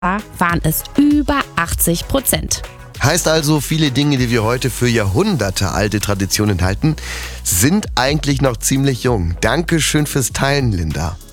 waren es über 80%. Heißt also, viele Dinge, die wir heute für Jahrhunderte alte Traditionen halten, sind eigentlich noch ziemlich jung. Dankeschön fürs Teilen, Linda.